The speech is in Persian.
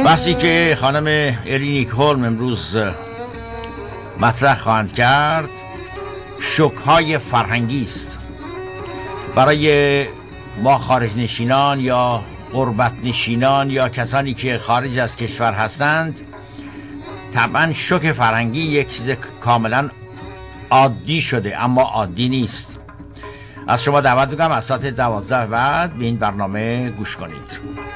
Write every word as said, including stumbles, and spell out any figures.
بحثی که خانم الی نیکولم امروز مطرح خواهند کرد شوک‌های فرهنگی است. برای ما خارج نشینان یا غربت نشینان یا کسانی که خارج از کشور هستند، طبعا شوک فرهنگی یک چیز کاملا عادی شده، اما عادی نیست. از شما دعوت می‌کنم از ساعت دوازده بعد به این برنامه گوش کنید.